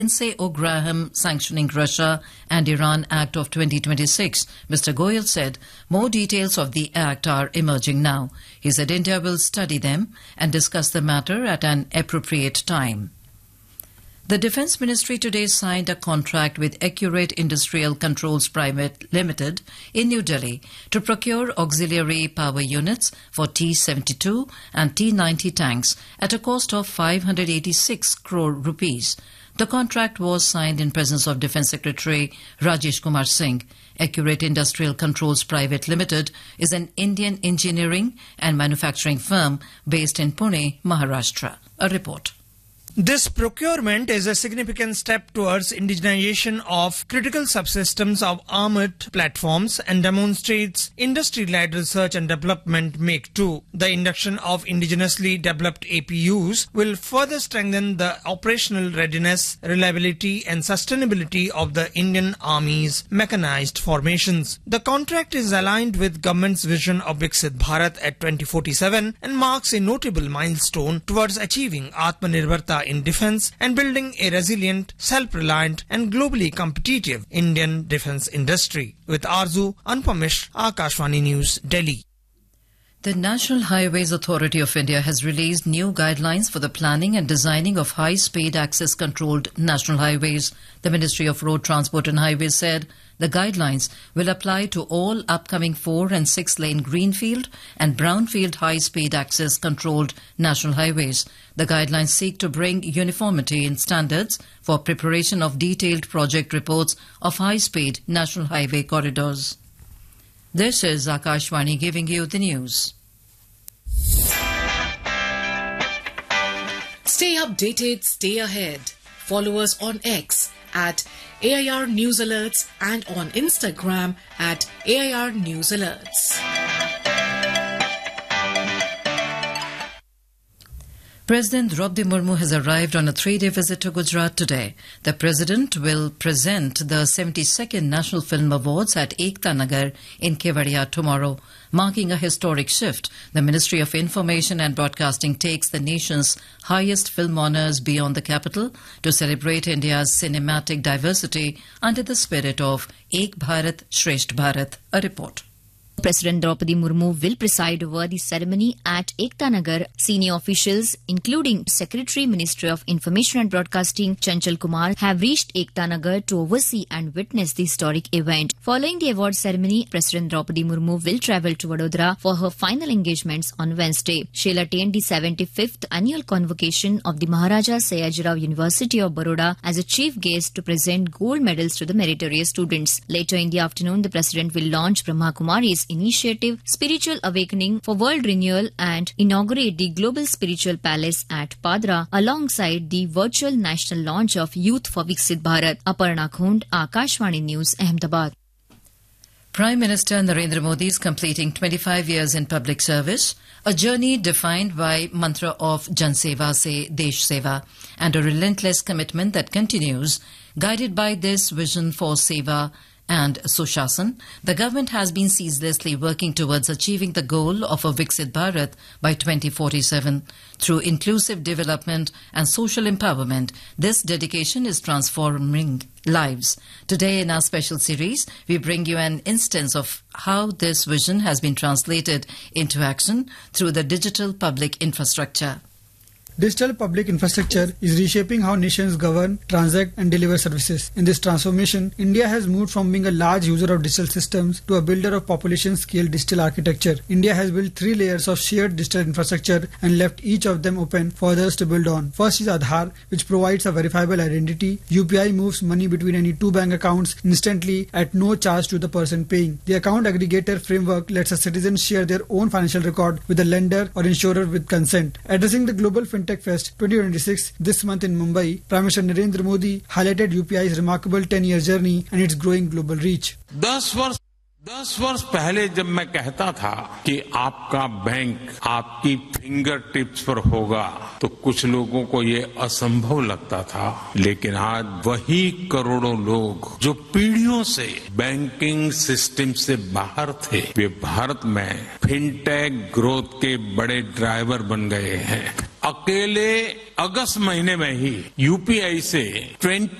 Lindsey Graham sanctioning Russia and Iran Act of 2026, Mr. Goyal said more details of the act are emerging now. He said India will study them and discuss the matter at an appropriate time. The Defence Ministry today signed a contract with Accurate Industrial Controls Private Limited in New Delhi to procure auxiliary power units for T-72 and T-90 tanks at a cost of 586 crore rupees. The contract was signed in presence of Defence Secretary Rajesh Kumar Singh. Accurate Industrial Controls Private Limited is an Indian engineering and manufacturing firm based in Pune, Maharashtra. A report. This procurement is a significant step towards indigenization of critical subsystems of armored platforms and demonstrates industry-led research and development make too. The induction of indigenously developed APUs will further strengthen the operational readiness, reliability and sustainability of the Indian Army's mechanized formations. The contract is aligned with government's vision of Viksit Bharat at 2047 and marks a notable milestone towards achieving Atmanirbharta in defense and building a resilient, self-reliant and globally competitive Indian defense industry. With Arzu Anupamish, Akashvani News, Delhi. The National Highways Authority of India has released new guidelines for the planning and designing of high-speed access-controlled national highways. The Ministry of Road Transport and Highways said the guidelines will apply to all upcoming 4- and 6-lane greenfield and brownfield high-speed access-controlled national highways. The guidelines seek to bring uniformity in standards for preparation of detailed project reports of high-speed national highway corridors. This is Akashvani giving you the news. Stay updated, stay ahead. Follow us on X at AIR News Alerts and on Instagram at AIR News Alerts. President Draupadi Murmu has arrived on a 3-day visit to Gujarat today. The President will present the 72nd National Film Awards at Ekta Nagar in Kevadia tomorrow. Marking a historic shift, the Ministry of Information and Broadcasting takes the nation's highest film honours beyond the capital to celebrate India's cinematic diversity under the spirit of Ek Bharat Shresth Bharat. A report. President Draupadi Murmu will preside over the ceremony at Ekta Nagar. Senior officials, including Secretary Ministry of Information and Broadcasting Chanchal Kumar, have reached Ekta Nagar to oversee and witness the historic event. Following the award ceremony, President Draupadi Murmu will travel to Vadodara for her final engagements on Wednesday. She'll attend the 75th annual convocation of the Maharaja Sayajirao University of Baroda as a chief guest to present gold medals to the meritorious students. Later in the afternoon, the President will launch Brahma Kumari's initiative Spiritual Awakening for World Renewal and inaugurate the Global Spiritual Palace at Padra alongside the virtual national launch of Youth for Viksit Bharat. Aparna Khund, Akashvani News, Ahmedabad. Prime Minister Narendra Modi is completing 25 years in public service, a journey defined by mantra of Jan Seva se Desh Seva and a relentless commitment that continues. Guided by this vision for Seva and Sushasan, the government has been ceaselessly working towards achieving the goal of a Viksit Bharat by 2047. Through inclusive development and social empowerment, this dedication is transforming lives. Today in our special series, we bring you an instance of how this vision has been translated into action through the digital public infrastructure. Digital public infrastructure is reshaping how nations govern, transact and deliver services. In this transformation, India has moved from being a large user of digital systems to a builder of population-scale digital architecture. India has built 3 layers of shared digital infrastructure and left each of them open for others to build on. First is Aadhaar, which provides a verifiable identity. UPI moves money between any 2 bank accounts instantly at no charge to the person paying. The account aggregator framework lets a citizen share their own financial record with a lender or insurer with consent. Addressing the global FinTech Fest 2026 this month in Mumbai, Prime Minister Narendra Modi highlighted UPI's remarkable 10-year journey and its growing global reach. 10 वर्ष पहले जब मैं कहता था कि आपका bank आपकी finger tips पर होगा तो कुछ लोगों को ये असंभव लगता था, लेकिन आज वही करोड़ों लोग जो पीढ़ियों से बैंकिंग सिस्टम से बाहर थे, वे भारत में फिनटेक ग्रोथ के बड़े ड्राइवर बन गए हैं। अकेले अगस्त महीने में ही यूपीआई से